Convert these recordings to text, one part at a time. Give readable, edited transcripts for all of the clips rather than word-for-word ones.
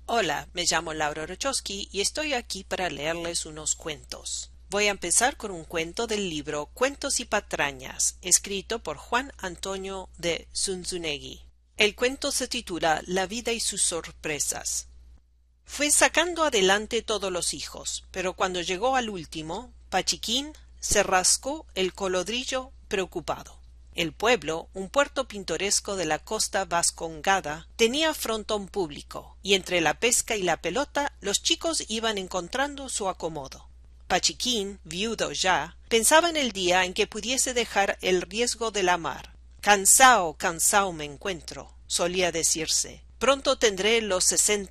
Hola, me llamo Laura Rochowski y estoy aquí para leerles unos cuentos. Voy a empezar con un cuento del libro Cuentos y patrañas, escrito por Juan Antonio de Zunzunegui. El cuento se titula La vida y sus sorpresas. Fue sacando adelante todos los hijos, pero cuando llegó al último, Pachiquín se rascó el colodrillo preocupado. El pueblo, un puerto pintoresco de la costa vascongada, tenía frontón público, y entre la pesca y la pelota los chicos iban encontrando su acomodo. Pachiquín, viudo ya, pensaba en el día en que pudiese dejar el riesgo de la mar. Cansao, cansao me encuentro, solía decirse. Pronto tendré los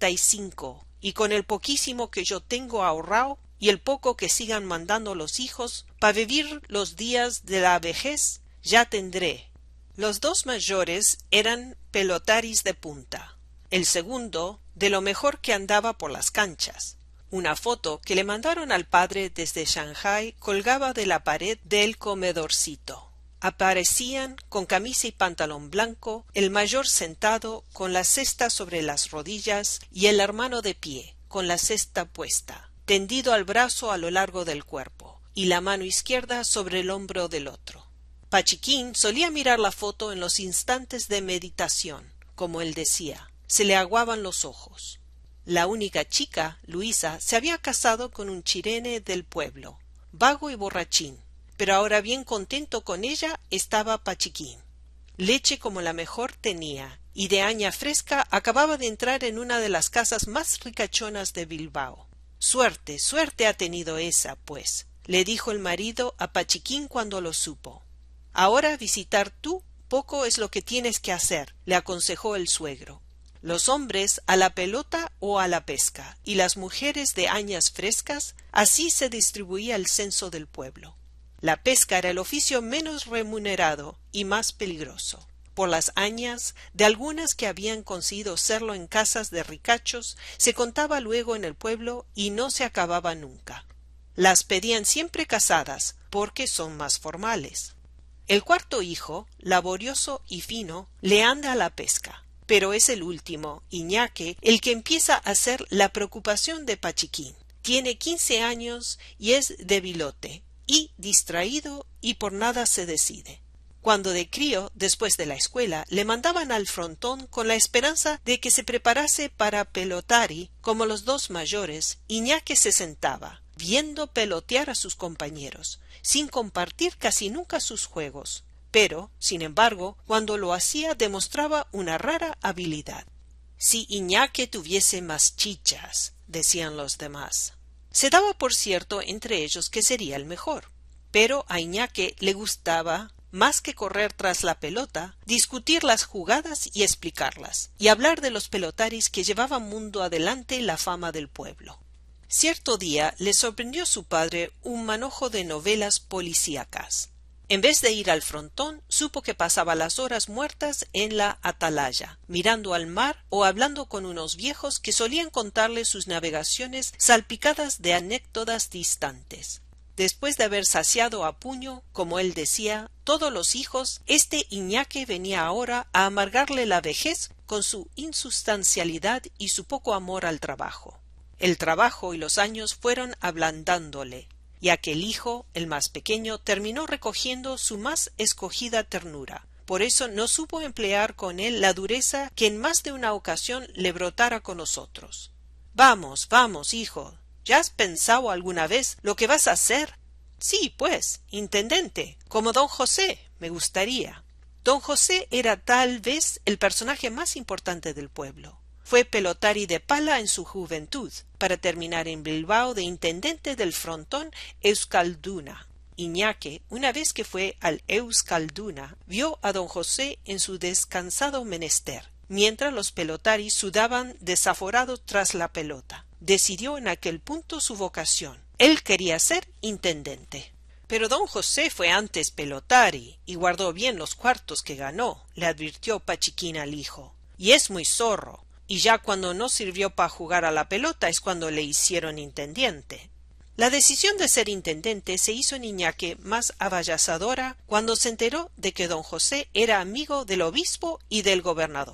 65, y con el poquísimo que yo tengo ahorrado y el poco que sigan mandando los hijos, para vivir los días de la vejez, ya tendré. Los dos mayores eran pelotaris de punta. El segundo, de lo mejor que andaba por las canchas. Una foto que le mandaron al padre desde Shanghái colgaba de la pared del comedorcito. Aparecían con camisa y pantalón blanco, el mayor sentado con la cesta sobre las rodillas y el hermano de pie, con la cesta puesta, tendido al brazo a lo largo del cuerpo, y la mano izquierda sobre el hombro del otro. Pachiquín solía mirar la foto en los instantes de meditación, como él decía. Se le aguaban los ojos. La única chica, Luisa, se había casado con un chirene del pueblo, vago y borrachín, pero ahora bien contento con ella estaba Pachiquín. Leche como la mejor tenía, y de aña fresca acababa de entrar en una de las casas más ricachonas de Bilbao. Suerte, suerte ha tenido esa, pues, le dijo el marido a Pachiquín cuando lo supo. Ahora visitar tú poco es lo que tienes que hacer, le aconsejó el suegro. Los hombres a la pelota o a la pesca, y las mujeres de añas frescas, así se distribuía el censo del pueblo. La pesca era el oficio menos remunerado y más peligroso. Por las añas, de algunas que habían conseguido serlo en casas de ricachos, se contaba luego en el pueblo y no se acababa nunca. Las pedían siempre casadas, porque son más formales. El cuarto hijo, laborioso y fino, le anda a la pesca, pero es el último, Iñaque, el que empieza a ser la preocupación de Pachiquín. Tiene 15 años y es debilote, y distraído, y por nada se decide. Cuando de crío, después de la escuela, le mandaban al frontón con la esperanza de que se preparase para pelotari, como los dos mayores, Iñaque se sentaba, viendo pelotear a sus compañeros, sin compartir casi nunca sus juegos, pero, sin embargo, cuando lo hacía demostraba una rara habilidad. Si Iñaque tuviese más chichas, decían los demás. Se daba por cierto entre ellos que sería el mejor, pero a Iñaque le gustaba, más que correr tras la pelota, discutir las jugadas y explicarlas, y hablar de los pelotaris que llevaban mundo adelante la fama del pueblo. Cierto día le sorprendió su padre un manojo de novelas policíacas. En vez de ir al frontón, supo que pasaba las horas muertas en la atalaya, mirando al mar o hablando con unos viejos que solían contarle sus navegaciones salpicadas de anécdotas distantes. Después de haber saciado a puño, como él decía, todos los hijos, este Iñaque venía ahora a amargarle la vejez con su insustancialidad y su poco amor al trabajo. El trabajo y los años fueron ablandándole, y aquel hijo, el más pequeño, terminó recogiendo su más escogida ternura. Por eso no supo emplear con él la dureza que en más de una ocasión le brotara con nosotros. Vamos, vamos, hijo, ¿ya has pensado alguna vez lo que vas a hacer? Sí, pues, intendente, como don José, me gustaría. Don José era tal vez el personaje más importante del pueblo. Fue pelotari de pala en su juventud, para terminar en Bilbao de intendente del frontón Euskalduna. Iñaque, una vez que fue al Euskalduna, vio a don José en su descansado menester, mientras los pelotaris sudaban desaforados tras la pelota. Decidió en aquel punto su vocación. Él quería ser intendente. Pero don José fue antes pelotari y guardó bien los cuartos que ganó, le advirtió Pachiquín al hijo. Y es muy zorro. Y ya cuando no sirvió para jugar a la pelota es cuando le hicieron intendente. La decisión de ser intendente se hizo en Iñaque más abayazadora cuando se enteró de que don José era amigo del obispo y del gobernador.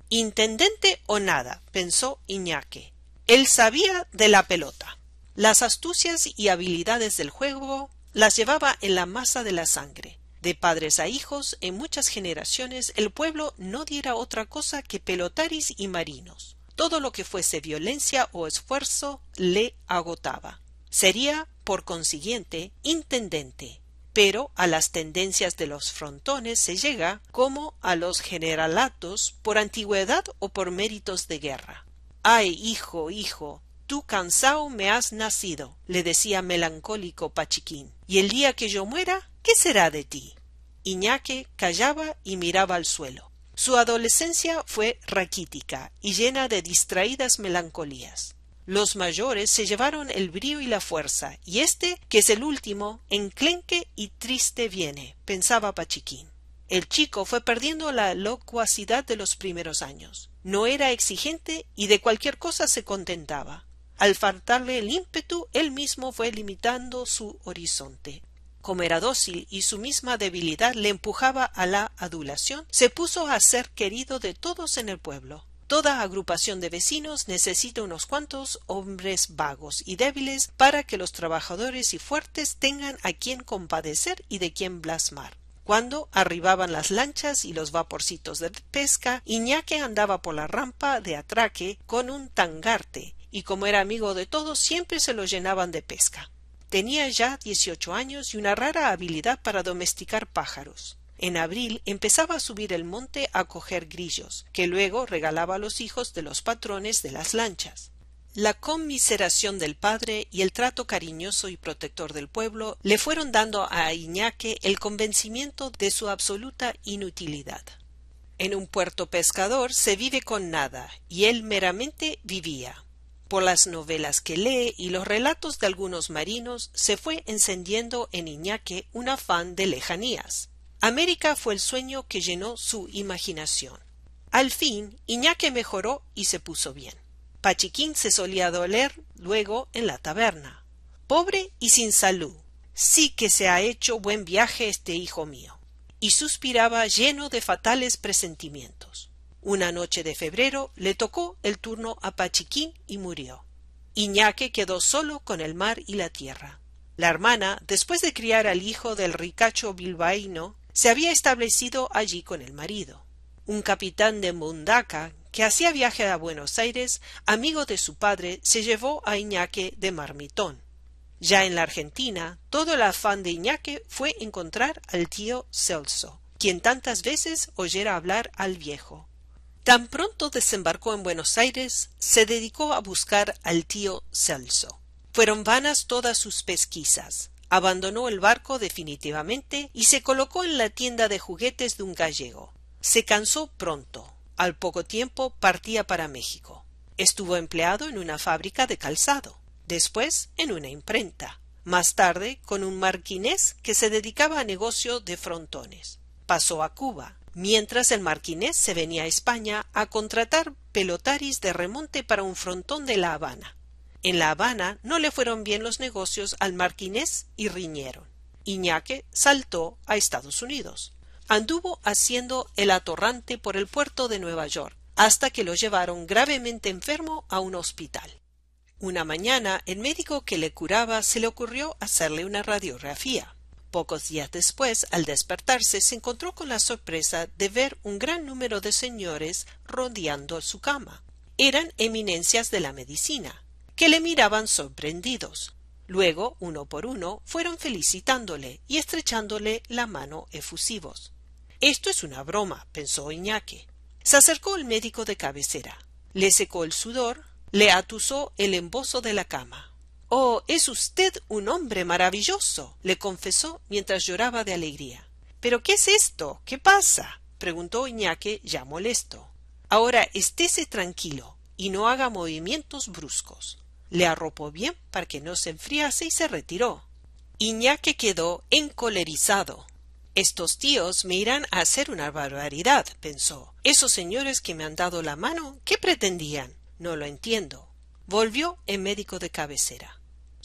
Intendente o nada, pensó Iñaki. Él sabía de la pelota. Las astucias y habilidades del juego las llevaba en la masa de la sangre. De padres a hijos, en muchas generaciones, el pueblo no diera otra cosa que pelotaris y marinos. Todo lo que fuese violencia o esfuerzo le agotaba. Sería, por consiguiente, intendente. Pero a las tendencias de los frontones se llega, como a los generalatos, por antigüedad o por méritos de guerra. «Ay, hijo, hijo, tú cansao me has nacido», le decía melancólico Pachiquín, «y el día que yo muera, ¿qué será de ti?». Iñaki callaba y miraba al suelo. Su adolescencia fue raquítica y llena de distraídas melancolías. Los mayores se llevaron el brío y la fuerza, y este, que es el último, enclenque y triste viene, pensaba Pachiquín. El chico fue perdiendo la locuacidad de los primeros años. No era exigente y de cualquier cosa se contentaba. Al faltarle el ímpetu, él mismo fue limitando su horizonte. Como era dócil y su misma debilidad le empujaba a la adulación, se puso a ser querido de todos en el pueblo. Toda agrupación de vecinos necesita unos cuantos hombres vagos y débiles para que los trabajadores y fuertes tengan a quien compadecer y de quien blasmar. Cuando arribaban las lanchas y los vaporcitos de pesca, Iñaki andaba por la rampa de atraque con un tangarte, y como era amigo de todos, siempre se lo llenaban de pesca. Tenía ya 18 años y una rara habilidad para domesticar pájaros. En abril empezaba a subir el monte a coger grillos, que luego regalaba a los hijos de los patrones de las lanchas. La conmiseración del padre y el trato cariñoso y protector del pueblo le fueron dando a Iñaki el convencimiento de su absoluta inutilidad. En un puerto pescador se vive con nada, y él meramente vivía. Por las novelas que lee y los relatos de algunos marinos se fue encendiendo en Iñaki un afán de lejanías. América fue el sueño que llenó su imaginación. Al fin, Iñaki mejoró y se puso bien. Pachiquín se solía doler luego en la taberna. «Pobre y sin salud. Sí que se ha hecho buen viaje este hijo mío». Y suspiraba lleno de fatales presentimientos. Una noche de febrero le tocó el turno a Pachiquín y murió. Iñaki quedó solo con el mar y la tierra. La hermana, después de criar al hijo del ricacho bilbaíno, se había establecido allí con el marido. Un capitán de Mundaca, que hacía viaje a Buenos Aires, amigo de su padre, se llevó a Iñaki de marmitón. Ya en la Argentina, todo el afán de Iñaki fue encontrar al tío Celso, quien tantas veces oyera hablar al viejo. Tan pronto desembarcó en Buenos Aires, se dedicó a buscar al tío Celso. Fueron vanas todas sus pesquisas. Abandonó el barco definitivamente y se colocó en la tienda de juguetes de un gallego. Se cansó pronto. Al poco tiempo partía para México. Estuvo empleado en una fábrica de calzado, después en una imprenta, más tarde con un marquinés que se dedicaba a negocio de frontones. Pasó a Cuba, mientras el marquinés se venía a España a contratar pelotaris de remonte para un frontón de La Habana. En La Habana no le fueron bien los negocios al marquinés y riñeron. Iñaki saltó a Estados Unidos. Anduvo haciendo el atorrante por el puerto de Nueva York, hasta que lo llevaron gravemente enfermo a un hospital. Una mañana el médico que le curaba se le ocurrió hacerle una radiografía. Pocos días después, al despertarse, se encontró con la sorpresa de ver un gran número de señores rodeando su cama. Eran eminencias de la medicina, que le miraban sorprendidos. Luego, uno por uno, fueron felicitándole y estrechándole la mano efusivos. «Esto es una broma», pensó Iñaki. Se acercó el médico de cabecera. Le secó el sudor, le atusó el embozo de la cama. «Oh, es usted un hombre maravilloso», le confesó mientras lloraba de alegría. «¿Pero qué es esto? ¿Qué pasa?», preguntó Iñaki ya molesto. «Ahora estése tranquilo y no haga movimientos bruscos». Le arropó bien para que no se enfriase y se retiró. Iñaki quedó encolerizado. «Estos tíos me irán a hacer una barbaridad», pensó. «Esos señores que me han dado la mano, ¿qué pretendían? No lo entiendo». Volvió el médico de cabecera.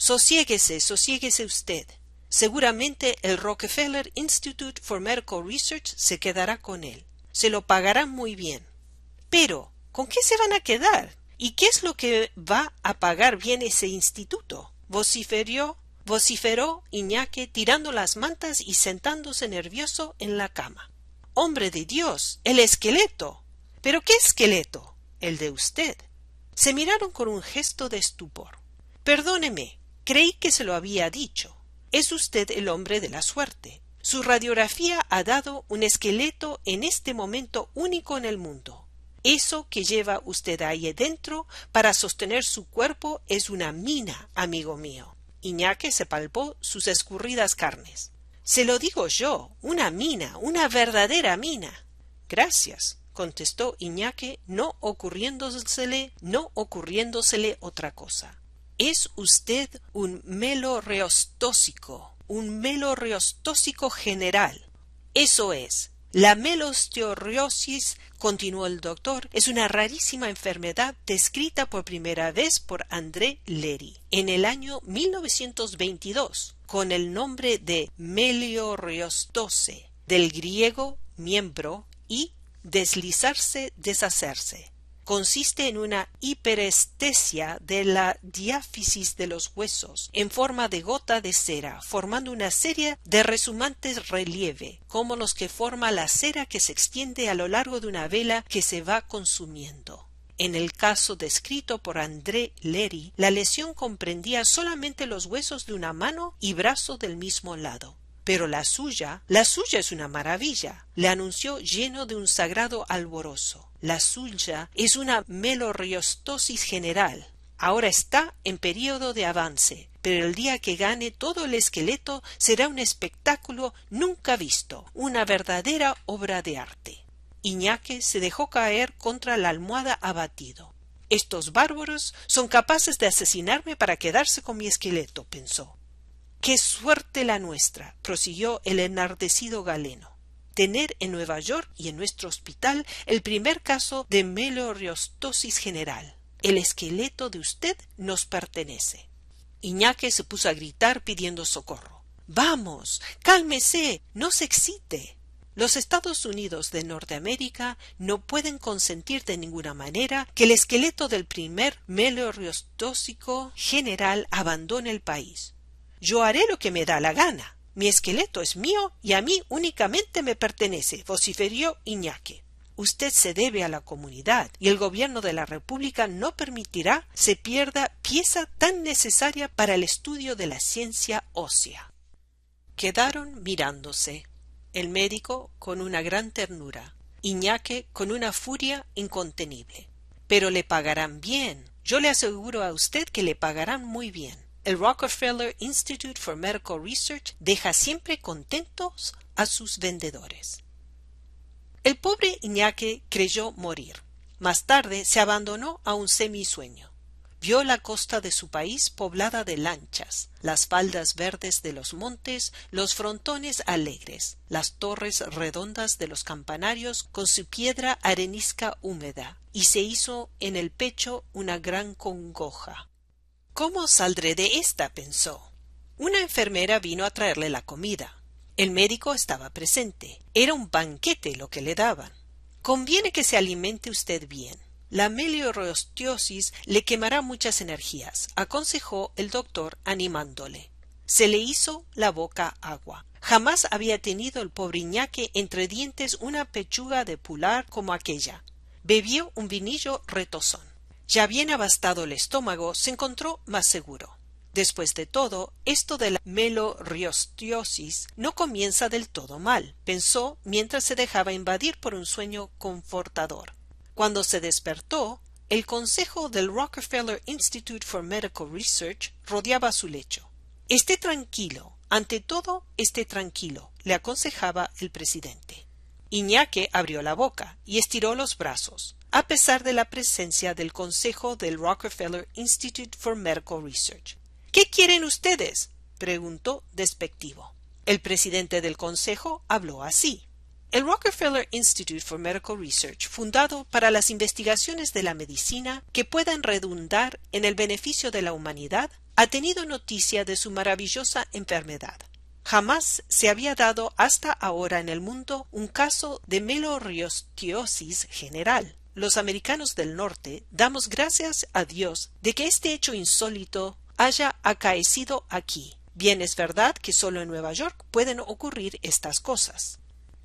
Sosiéguese usted. Seguramente el Rockefeller Institute for Medical Research se quedará con él. Se lo pagarán muy bien». Pero, ¿con qué se van a quedar? ¿Y qué es lo que va a pagar bien ese instituto? Vociferó Iñaki tirando las mantas y sentándose nervioso en la cama. ¡Hombre de Dios! ¡El esqueleto! ¿Pero qué esqueleto? El de usted. Se miraron con un gesto de estupor. Perdóneme, creí que se lo había dicho. Es usted el hombre de la suerte. Su radiografía ha dado un esqueleto en este momento único en el mundo. Eso que lleva usted ahí dentro para sostener su cuerpo es una mina, amigo mío. Iñaki se palpó sus escurridas carnes. Se lo digo yo, una mina, una verdadera mina. Gracias, contestó Iñaki, no ocurriéndosele otra cosa. Es usted un melorreostósico general. Eso es. La melosteoriosis, continuó el doctor, es una rarísima enfermedad descrita por primera vez por André Leri en el año 1922 con el nombre de meliorreostose, del griego miembro y deslizarse, deshacerse. Consiste en una hiperestesia de la diáfisis de los huesos en forma de gota de cera, formando una serie de resumantes relieve, como los que forma la cera que se extiende a lo largo de una vela que se va consumiendo. En el caso descrito por André Leri, la lesión comprendía solamente los huesos de una mano y brazo del mismo lado. Pero la suya es una maravilla, le anunció lleno de un sagrado alborozo. La suya es una melorreostosis general. Ahora está en período de avance, pero el día que gane todo el esqueleto será un espectáculo nunca visto, una verdadera obra de arte. Iñaki se dejó caer contra la almohada abatido. Estos bárbaros son capaces de asesinarme para quedarse con mi esqueleto, pensó. ¡Qué suerte la nuestra!, prosiguió el enardecido galeno. Tener en Nueva York y en nuestro hospital el primer caso de melorreostosis general. El esqueleto de usted nos pertenece. Iñaki se puso a gritar pidiendo socorro. ¡Vamos! ¡Cálmese! ¡No se excite! Los Estados Unidos de Norteamérica no pueden consentir de ninguna manera que el esqueleto del primer melorreostósico general abandone el país. Yo haré lo que me da la gana. Mi esqueleto es mío y a mí únicamente me pertenece, vociferó Iñaki. Usted se debe a la comunidad y el gobierno de la República no permitirá se pierda pieza tan necesaria para el estudio de la ciencia ósea. Quedaron mirándose, el médico con una gran ternura, Iñaki con una furia incontenible. Pero le pagarán bien. Yo le aseguro a usted que le pagarán muy bien. El Rockefeller Institute for Medical Research deja siempre contentos a sus vendedores. El pobre Iñaki creyó morir. Más tarde se abandonó a un semisueño. Vio la costa de su país poblada de lanchas, las faldas verdes de los montes, los frontones alegres, las torres redondas de los campanarios con su piedra arenisca húmeda, y se hizo en el pecho una gran congoja. ¿Cómo saldré de esta?, pensó. Una enfermera vino a traerle la comida. El médico estaba presente. Era un banquete lo que le daban. Conviene que se alimente usted bien. La melorreostiosis le quemará muchas energías, aconsejó el doctor animándole. Se le hizo la boca agua. Jamás había tenido el pobre Iñaki entre dientes una pechuga de pular como aquella. Bebió un vinillo retozón. Ya bien abastado el estómago, se encontró más seguro. Después de todo, esto de la melorreostiosis no comienza del todo mal, pensó mientras se dejaba invadir por un sueño confortador. Cuando se despertó, el consejo del Rockefeller Institute for Medical Research rodeaba su lecho. Esté tranquilo, ante todo, esté tranquilo, le aconsejaba el presidente. Iñaki abrió la boca y estiró los brazos, a pesar de la presencia del consejo del Rockefeller Institute for Medical Research. ¿Qué quieren ustedes?, preguntó despectivo. El presidente del consejo habló así. El Rockefeller Institute for Medical Research, fundado para las investigaciones de la medicina que puedan redundar en el beneficio de la humanidad, ha tenido noticia de su maravillosa enfermedad. Jamás se había dado hasta ahora en el mundo un caso de melorreostiosis general. los americanos del norte damos gracias a Dios de que este hecho insólito haya acaecido aquí. Bien es verdad que solo en Nueva York pueden ocurrir estas cosas.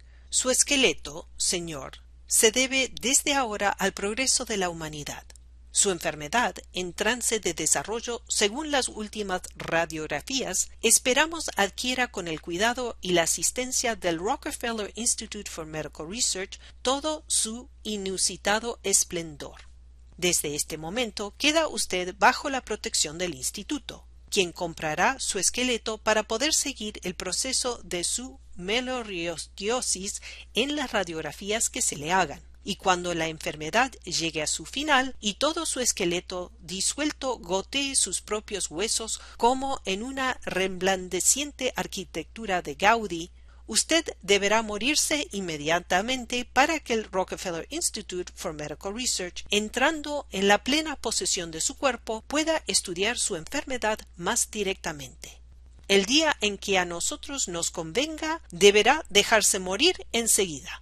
Su esqueleto, señor, se debe desde ahora al progreso de la humanidad. Su enfermedad, en trance de desarrollo según las últimas radiografías, esperamos adquiera con el cuidado y la asistencia del Rockefeller Institute for Medical Research todo su inusitado esplendor. Desde este momento queda usted bajo la protección del instituto, quien comprará su esqueleto para poder seguir el proceso de su melorrostiosis en las radiografías que se le hagan. Y cuando la enfermedad llegue a su final y todo su esqueleto disuelto gotee sus propios huesos como en una resplandeciente arquitectura de Gaudí, usted deberá morirse inmediatamente para que el Rockefeller Institute for Medical Research, entrando en la plena posesión de su cuerpo, pueda estudiar su enfermedad más directamente. El día en que a nosotros nos convenga, deberá dejarse morir enseguida.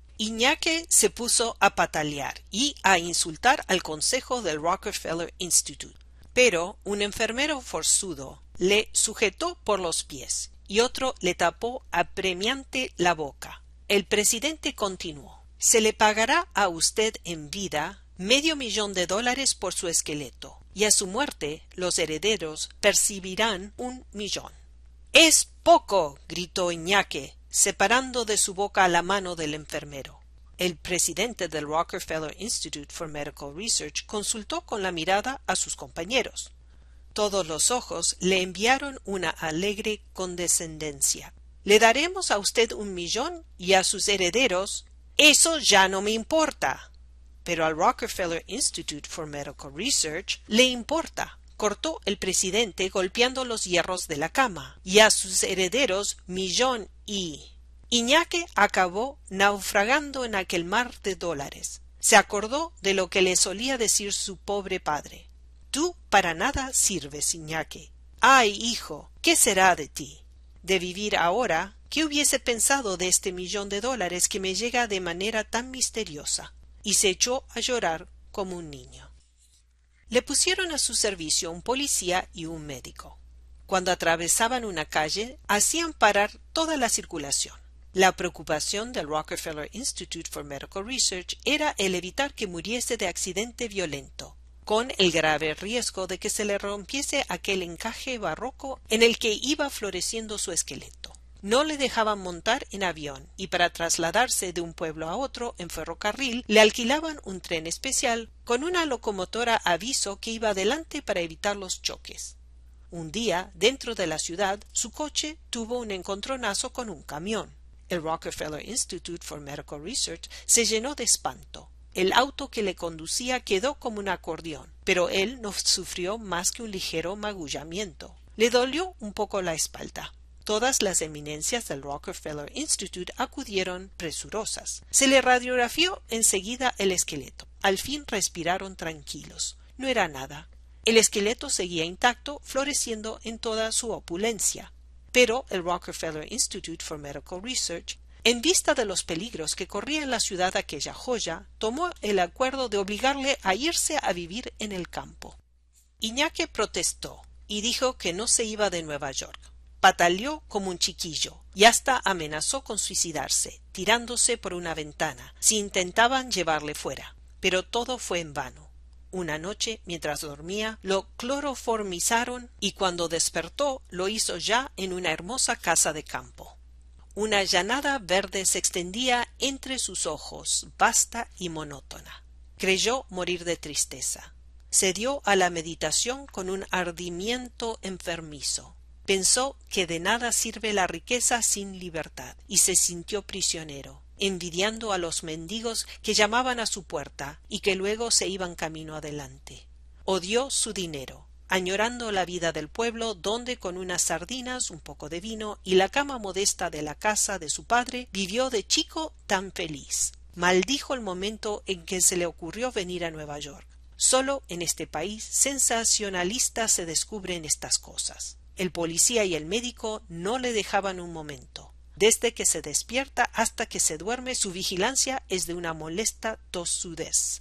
Iñaki se puso a patalear y a insultar al consejo del Rockefeller Institute, pero un enfermero forzudo le sujetó por los pies y otro le tapó apremiante la boca. El presidente continuó: se le pagará a usted en vida $500,000 por su esqueleto, y a su muerte los herederos percibirán $1,000,000. —¡Es poco! —gritó Iñaki, separando de su boca la mano del enfermero. El presidente del Rockefeller Institute for Medical Research consultó con la mirada a sus compañeros. Todos los ojos le enviaron una alegre condescendencia. —Le daremos a usted $1,000,000 y a sus herederos. —Eso ya no me importa. —Pero al Rockefeller Institute for Medical Research le importa —cortó el presidente golpeando los hierros de la cama—, y a sus herederos $1,000,000 y... Iñaki acabó naufragando en aquel mar de dólares. Se acordó de lo que le solía decir su pobre padre: «Tú para nada sirves, Iñaki. Ay, hijo, ¿qué será de ti? De vivir ahora, ¿qué hubiese pensado de este $1,000,000 que me llega de manera tan misteriosa?» Y se echó a llorar como un niño. Le pusieron a su servicio un policía y un médico. Cuando atravesaban una calle, hacían parar toda la circulación. La preocupación del Rockefeller Institute for Medical Research era el evitar que muriese de accidente violento, con el grave riesgo de que se le rompiese aquel encaje barroco en el que iba floreciendo su esqueleto. No le dejaban montar en avión, y para trasladarse de un pueblo a otro en ferrocarril le alquilaban un tren especial con una locomotora aviso que iba adelante para evitar los choques. Un día, dentro de la ciudad, su coche tuvo un encontronazo con un camión. El Rockefeller Institute for Medical Research se llenó de espanto. El auto que le conducía quedó como un acordeón, pero él no sufrió más que un ligero magullamiento. Le dolió un poco la espalda. Todas las eminencias del Rockefeller Institute acudieron presurosas. Se le radiografió enseguida el esqueleto. Al fin respiraron tranquilos. No era nada. El esqueleto seguía intacto, floreciendo en toda su opulencia. Pero el Rockefeller Institute for Medical Research, en vista de los peligros que corría en la ciudad aquella joya, tomó el acuerdo de obligarle a irse a vivir en el campo. Iñaki protestó y dijo que no se iba de Nueva York. Pataleó como un chiquillo y hasta amenazó con suicidarse, tirándose por una ventana, si intentaban llevarle fuera. Pero todo fue en vano. Una noche, mientras dormía, lo cloroformizaron y cuando despertó lo hizo ya en una hermosa casa de campo. Una llanada verde se extendía entre sus ojos, vasta y monótona. Creyó morir de tristeza. Se dio a la meditación con un ardimiento enfermizo. Pensó que de nada sirve la riqueza sin libertad, y se sintió prisionero, envidiando a los mendigos que llamaban a su puerta y que luego se iban camino adelante. Odió su dinero, añorando la vida del pueblo donde con unas sardinas, un poco de vino y la cama modesta de la casa de su padre vivió de chico tan feliz. Maldijo el momento en que se le ocurrió venir a Nueva York. Solo en este país sensacionalista se descubren estas cosas. El policía y el médico no le dejaban un momento. Desde que se despierta hasta que se duerme, su vigilancia es de una molesta tosudez.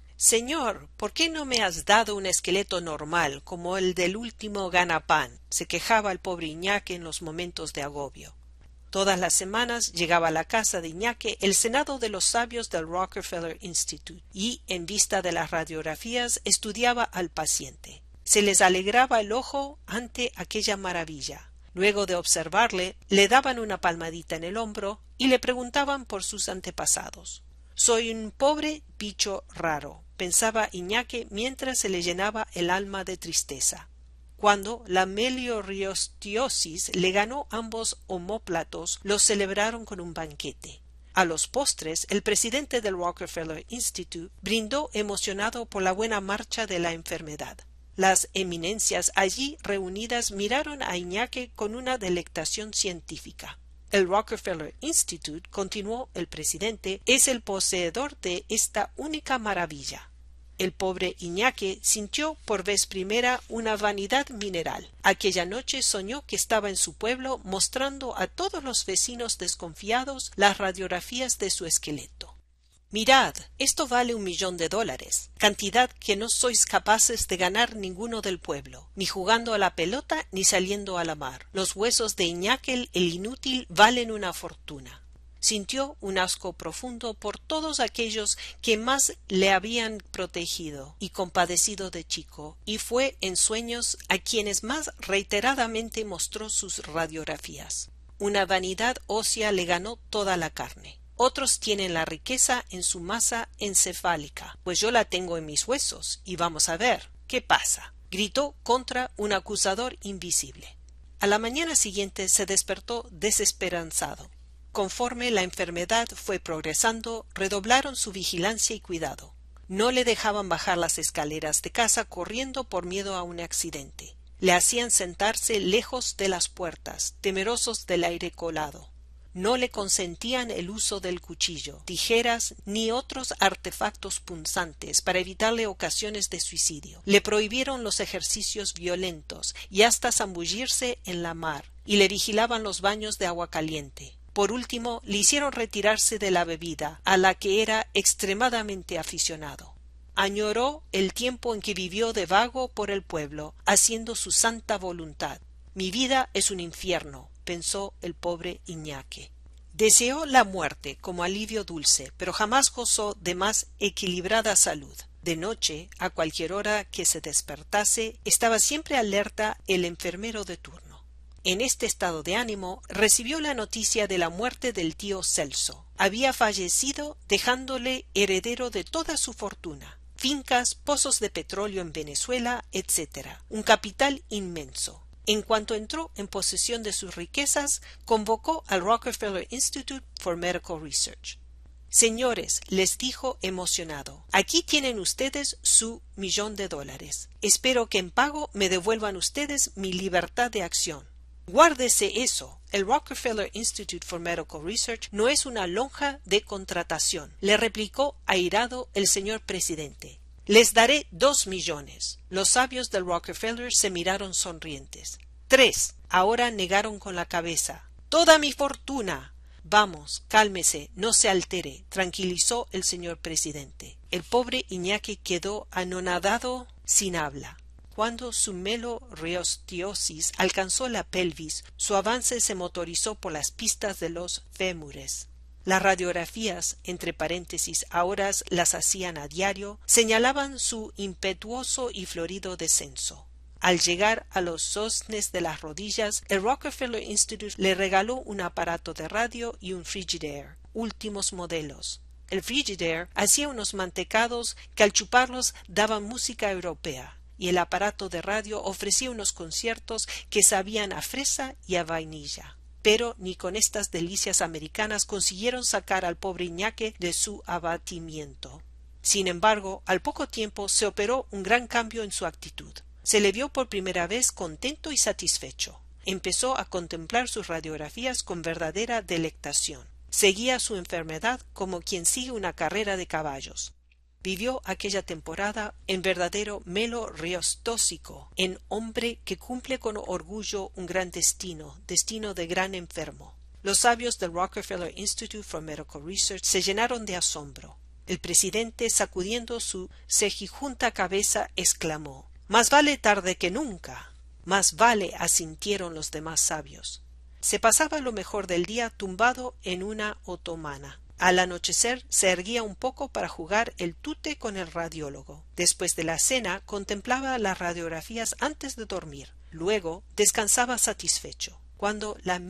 Señor, ¿por qué no me has dado un esqueleto normal, como el del último ganapán? Se quejaba el pobre Iñaki en los momentos de agobio. Todas las semanas llegaba a la casa de Iñaki el senado de los sabios del Rockefeller Institute y, en vista de las radiografías, estudiaba al paciente. Se les alegraba el ojo ante aquella maravilla. Luego de observarle, le daban una palmadita en el hombro y le preguntaban por sus antepasados. «Soy un pobre bicho raro», pensaba Iñaki mientras se le llenaba el alma de tristeza. Cuando la meliorreostiosis le ganó ambos omóplatos, los celebraron con un banquete. A los postres, el presidente del Rockefeller Institute brindó emocionado por la buena marcha de la enfermedad. Las eminencias allí reunidas miraron a Iñaki con una delectación científica. El Rockefeller Institute, continuó el presidente, es el poseedor de esta única maravilla. El pobre Iñaki sintió por vez primera una vanidad mineral. Aquella noche soñó que estaba en su pueblo mostrando a todos los vecinos desconfiados las radiografías de su esqueleto. «Mirad, esto vale $1.000.000, cantidad que no sois capaces de ganar ninguno del pueblo, ni jugando a la pelota ni saliendo a la mar. Los huesos de Iñaki el inútil valen una fortuna». Sintió un asco profundo por todos aquellos que más le habían protegido y compadecido de chico, y fue en sueños a quienes más reiteradamente mostró sus radiografías. Una vanidad ósea le ganó toda la carne. Otros tienen la riqueza en su masa encefálica, pues yo la tengo en mis huesos, y vamos a ver, ¿qué pasa?, gritó contra un acusador invisible. A la mañana siguiente se despertó desesperanzado. Conforme la enfermedad fue progresando, redoblaron su vigilancia y cuidado. No le dejaban bajar las escaleras de casa corriendo por miedo a un accidente. Le hacían sentarse lejos de las puertas, temerosos del aire colado. No le consentían el uso del cuchillo, tijeras ni otros artefactos punzantes para evitarle ocasiones de suicidio. Le prohibieron los ejercicios violentos y hasta zambullirse en la mar, y le vigilaban los baños de agua caliente. Por último, le hicieron retirarse de la bebida, a la que era extremadamente aficionado. Añoró el tiempo en que vivió de vago por el pueblo, haciendo su santa voluntad. «Mi vida es un infierno», pensó el pobre Iñaki. Deseó la muerte como alivio dulce, pero jamás gozó de más equilibrada salud. De noche, a cualquier hora que se despertase, estaba siempre alerta el enfermero de turno. En este estado de ánimo recibió la noticia de la muerte del tío Celso. Había fallecido dejándole heredero de toda su fortuna, fincas, pozos de petróleo en Venezuela, etc. Un capital inmenso. En cuanto entró en posesión de sus riquezas, convocó al Rockefeller Institute for Medical Research. «Señores», les dijo emocionado, «aquí tienen ustedes su $1.000.000. Espero que en pago me devuelvan ustedes mi libertad de acción». «Guárdese eso. El Rockefeller Institute for Medical Research no es una lonja de contratación», le replicó airado el señor presidente. «Les daré 2 millones». Los sabios del Rockefeller se miraron sonrientes. 3. Ahora negaron con la cabeza. «¡Toda mi fortuna!». «Vamos, cálmese, no se altere», tranquilizó el señor presidente. El pobre Iñaki quedó anonadado sin habla. Cuando su meliorreostiosis alcanzó la pelvis, su avance se motorizó por las pistas de los fémures. Las radiografías, entre paréntesis, ahora las hacían a diario, señalaban su impetuoso y florido descenso. Al llegar a los sosnes de las rodillas, el Rockefeller Institute le regaló un aparato de radio y un Frigidaire, últimos modelos. El Frigidaire hacía unos mantecados que al chuparlos daban música europea, y el aparato de radio ofrecía unos conciertos que sabían a fresa y a vainilla. Pero ni con estas delicias americanas consiguieron sacar al pobre Iñaki de su abatimiento. Sin embargo, al poco tiempo se operó un gran cambio en su actitud. Se le vio por primera vez contento y satisfecho. Empezó a contemplar sus radiografías con verdadera delectación. Seguía su enfermedad como quien sigue una carrera de caballos. Vivió aquella temporada en verdadero meliorreostósico, en hombre que cumple con orgullo un gran destino de gran enfermo. Los sabios del Rockefeller Institute for Medical Research se llenaron de asombro. El presidente, sacudiendo su cejijunta cabeza, exclamó: «Más vale tarde que nunca». «Más vale», asintieron los demás sabios. Se pasaba lo mejor del día tumbado en una otomana. Al anochecer se erguía un poco para jugar el tute con el radiólogo. Después de la cena contemplaba las radiografías antes de dormir. Luego descansaba satisfecho. Cuando la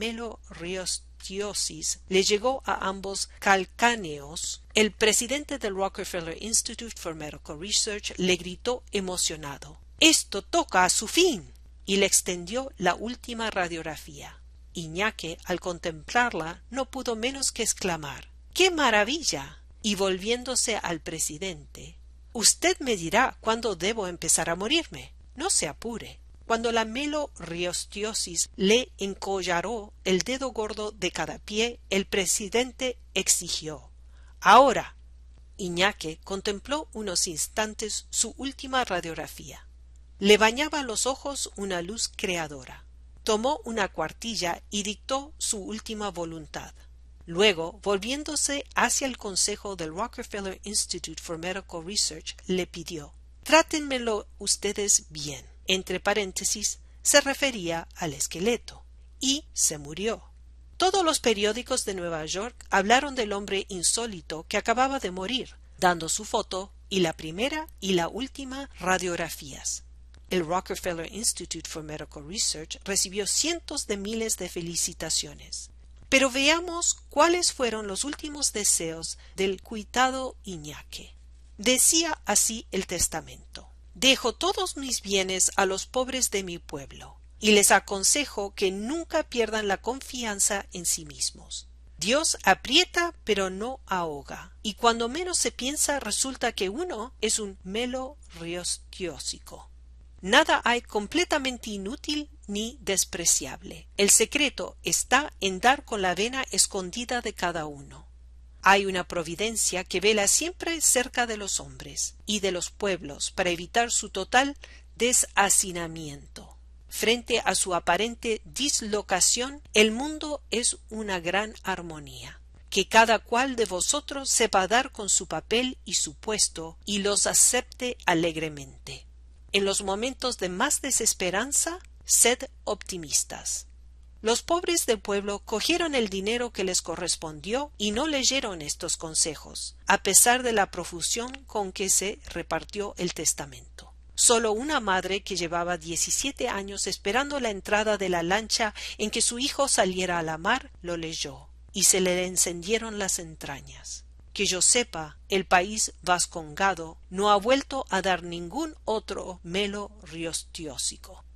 melorreostiosis le llegó a ambos calcáneos, el presidente del Rockefeller Institute for Medical Research le gritó emocionado: «¡Esto toca a su fin!» y le extendió la última radiografía. Iñaki, al contemplarla, no pudo menos que exclamar: «¡Qué maravilla!» Y volviéndose al presidente: «Usted me dirá cuándo debo empezar a morirme. No se apure». Cuando la melorreostiosis le encollaró el dedo gordo de cada pie, el presidente exigió: «¡Ahora!». Iñaki contempló unos instantes su última radiografía. Le bañaba los ojos una luz creadora. Tomó una cuartilla y dictó su última voluntad. Luego, volviéndose hacia el consejo del Rockefeller Institute for Medical Research, le pidió: «Trátenmelo ustedes bien». Entre paréntesis, se refería al esqueleto. Y se murió. Todos los periódicos de Nueva York hablaron del hombre insólito que acababa de morir, dando su foto y la primera y la última radiografías. El Rockefeller Institute for Medical Research recibió cientos de miles de felicitaciones. Pero veamos cuáles fueron los últimos deseos del cuitado Iñaki. Decía así el testamento: «Dejo todos mis bienes a los pobres de mi pueblo, y les aconsejo que nunca pierdan la confianza en sí mismos. Dios aprieta pero no ahoga, y cuando menos se piensa resulta que uno es un melorreostiósico. Nada hay completamente inútil ni despreciable. El secreto está en dar con la vena escondida de cada uno. Hay una providencia que vela siempre cerca de los hombres y de los pueblos para evitar su total deshacinamiento. Frente a su aparente dislocación, el mundo es una gran armonía. Que cada cual de vosotros sepa dar con su papel y su puesto y los acepte alegremente. En los momentos de más desesperanza, sed optimistas». Los pobres del pueblo cogieron el dinero que les correspondió y no leyeron estos consejos, a pesar de la profusión con que se repartió el testamento. Solo una madre que llevaba 17 años esperando la entrada de la lancha en que su hijo saliera a la mar lo leyó, y se le encendieron las entrañas. Que yo sepa, el país vascongado no ha vuelto a dar ningún otro melorreostiósico.